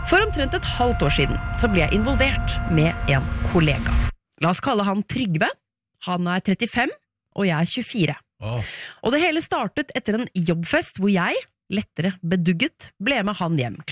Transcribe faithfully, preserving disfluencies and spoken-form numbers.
For omtrent et halvt år siden så ble jeg involvert med en kollega. La oss kalle han Trygve. Han er trettifem, og jeg er tjuefire. Oh. Og det hele startet etter en jobbfest hvor jeg, lettere bedugget, ble med han hjem